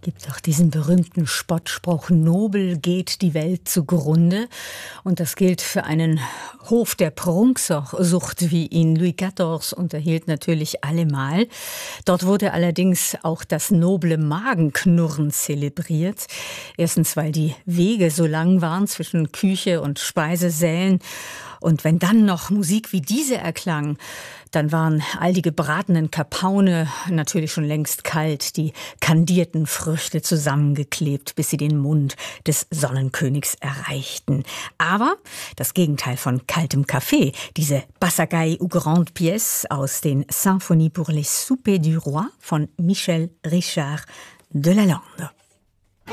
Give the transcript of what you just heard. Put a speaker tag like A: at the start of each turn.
A: Gibt auch diesen berühmten Spottspruch, nobel geht die Welt zugrunde. Und das gilt für einen Hof der Prunksucht, wie ihn Louis XIV unterhielt, natürlich allemal. Dort wurde allerdings auch das noble Magenknurren zelebriert. Erstens, weil die Wege so lang waren zwischen Küche und Speisesälen. Und wenn dann noch Musik wie diese erklang, dann waren all die gebratenen Kapaune natürlich schon längst kalt, die kandierten Früchte zusammengeklebt, bis sie den Mund des Sonnenkönigs erreichten. Aber das Gegenteil von kaltem Kaffee, diese Basagaille ou Grande Pièce aus den Symphonie pour les soupers du roi von Michel Richard de Lalande.